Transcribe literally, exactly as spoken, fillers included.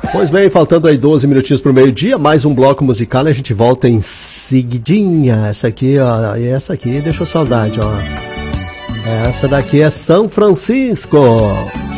Pois bem, faltando aí doze minutinhos pro meio-dia, mais um bloco musical e a gente volta em seguidinha. Essa aqui, ó, e essa aqui deixou saudade, ó. Essa daqui é São Francisco.